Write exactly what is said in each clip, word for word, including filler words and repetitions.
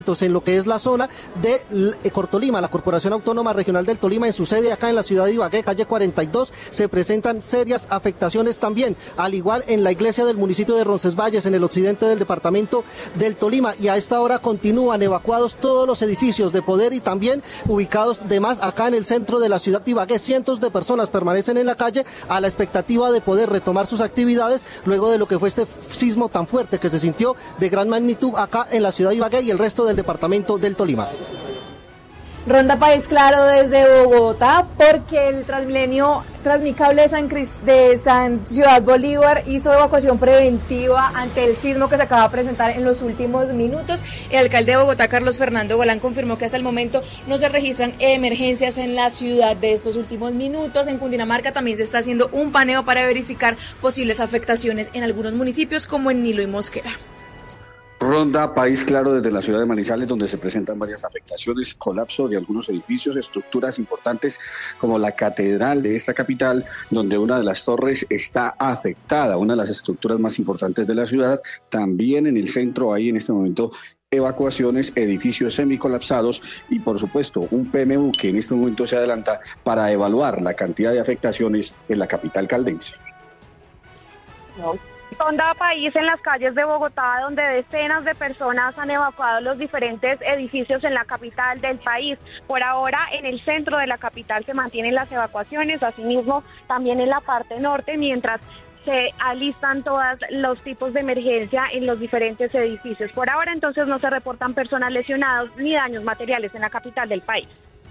en lo que es la zona de Cortolima. La Corporación Autónoma Regional del Tolima, en su sede acá en la ciudad de Ibagué, calle cuarenta y dos, se presentan serias afectaciones también, al igual en la iglesia del municipio de Roncesvalles, en el occidente del departamento del Tolima, y a esta hora continúan evacuados todos los edificios de poder y también ubicados de más acá en el centro de la ciudad de Ibagué. Cientos de personas permanecen en la calle a la expectativa de poder retomar sus actividades luego de lo que fue este sismo tan fuerte que se sintió de gran magnitud acá en la ciudad de Ibagué y el resto de del departamento del Tolima. Ronda País Claro desde Bogotá, porque el Transmilenio Transmicable de San, Crist- de San Ciudad Bolívar hizo evacuación preventiva ante el sismo que se acaba de presentar en los últimos minutos. El alcalde de Bogotá, Carlos Fernando Galán, confirmó que hasta el momento no se registran emergencias en la ciudad de estos últimos minutos. En Cundinamarca también se está haciendo un paneo para verificar posibles afectaciones en algunos municipios como en Nilo y Mosquera. Ronda País Claro desde la ciudad de Manizales, donde se presentan varias afectaciones, colapso de algunos edificios, estructuras importantes como la catedral de esta capital, donde una de las torres está afectada, una de las estructuras más importantes de la ciudad. También en el centro hay en este momento evacuaciones, edificios semicolapsados y por supuesto un P M U que en este momento se adelanta para evaluar la cantidad de afectaciones en la capital caldense. No. Ronda País en las calles de Bogotá, donde decenas de personas han evacuado los diferentes edificios en la capital del país. Por ahora, en el centro de la capital se mantienen las evacuaciones, asimismo también en la parte norte, mientras se alistan todos los tipos de emergencia en los diferentes edificios. Por ahora, entonces, no se reportan personas lesionadas ni daños materiales en la capital del país.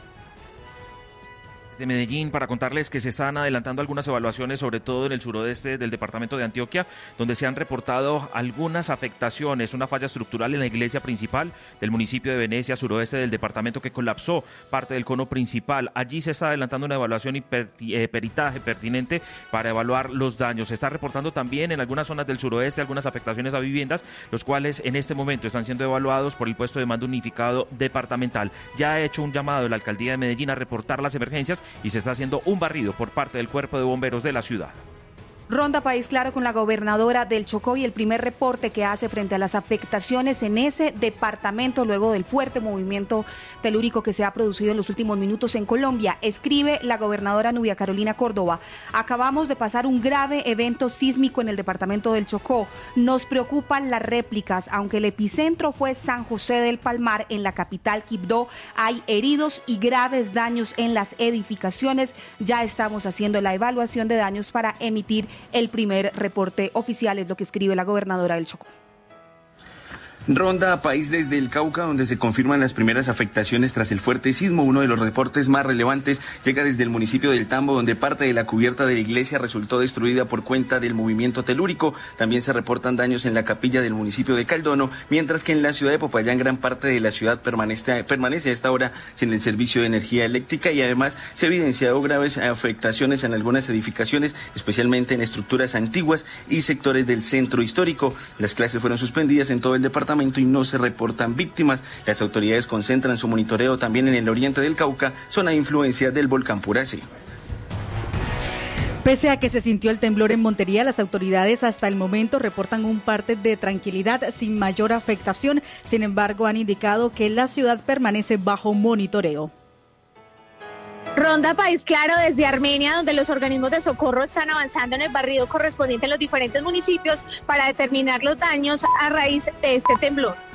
De Medellín, para contarles que se están adelantando algunas evaluaciones, sobre todo en el suroeste del departamento de Antioquia, donde se han reportado algunas afectaciones, una falla estructural en la iglesia principal del municipio de Venecia, suroeste del departamento, que colapsó parte del cono principal. Allí se está adelantando una evaluación y per, eh, peritaje pertinente para evaluar los daños. Se está reportando también en algunas zonas del suroeste algunas afectaciones a viviendas, los cuales en este momento están siendo evaluados por el puesto de mando unificado departamental. Ya ha hecho un llamado la alcaldía de Medellín a reportar las emergencias y se está haciendo un barrido por parte del Cuerpo de Bomberos de la ciudad. Ronda País Claro con la gobernadora del Chocó y el primer reporte que hace frente a las afectaciones en ese departamento luego del fuerte movimiento telúrico que se ha producido en los últimos minutos en Colombia. Escribe la gobernadora Nubia Carolina Córdoba: acabamos de pasar un grave evento sísmico en el departamento del Chocó. Nos preocupan las réplicas. Aunque el epicentro fue San José del Palmar, en la capital Quibdó hay heridos y graves daños en las edificaciones. Ya estamos haciendo la evaluación de daños para emitir el primer reporte oficial, es lo que escribe la gobernadora del Chocó. Ronda País desde el Cauca, donde se confirman las primeras afectaciones tras el fuerte sismo. Uno de los reportes más relevantes llega desde el municipio del Tambo, donde parte de la cubierta de la iglesia resultó destruida por cuenta del movimiento telúrico. También se reportan daños en la capilla del municipio de Caldono, mientras que en la ciudad de Popayán gran parte de la ciudad permanece, permanece a esta hora sin el servicio de energía eléctrica, y además se han evidenciado graves afectaciones en algunas edificaciones, especialmente en estructuras antiguas y sectores del centro histórico. Las clases fueron suspendidas en todo el departamento y no se reportan víctimas. Las autoridades concentran su monitoreo también en el oriente del Cauca, zona de influencia del volcán Puracé. Pese a que se sintió el temblor en Montería, las autoridades hasta el momento reportan un parte de tranquilidad sin mayor afectación. Sin embargo, han indicado que la ciudad permanece bajo monitoreo. Ronda País Claro desde Armenia, donde los organismos de socorro están avanzando en el barrido correspondiente en los diferentes municipios para determinar los daños a raíz de este temblor.